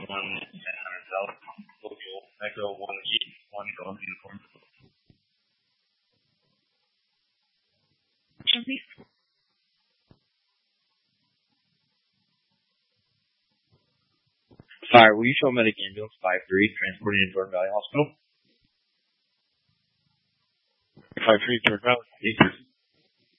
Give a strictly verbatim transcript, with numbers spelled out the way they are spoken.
one ten hundred South, Tokyo, Echo one eight one Golf Uniform. Fire, will you show medic ambulance five three transporting to Jordan Valley Hospital? five three, Jordan Valley. Yes, sir.